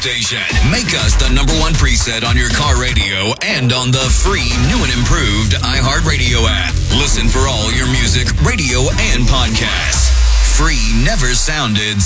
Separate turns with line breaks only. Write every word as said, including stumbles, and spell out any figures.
station. Make us the number one preset on your car radio and on the free new and improved iHeartRadio app. Listen for all your music, radio, and podcasts. Free never sounded